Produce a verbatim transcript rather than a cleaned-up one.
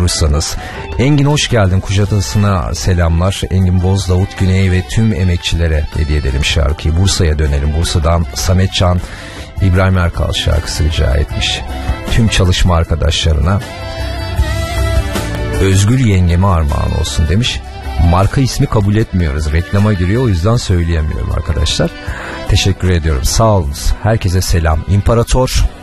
olursanız. Engin hoş geldin, Kuşadası'na selamlar. Engin Boz, Davut Güney ve tüm emekçilere hediye edelim şarkıyı. Bursa'ya dönelim. Bursa'dan Samet Can İbrahim Erkal şarkısı rica etmiş. Tüm çalışma arkadaşlarına Özgül yengeme armağan olsun demiş. Marka ismi kabul etmiyoruz. Reklama giriyor, o yüzden söyleyemiyorum arkadaşlar. Teşekkür ediyorum. Sağ olun. Herkese selam. İmparator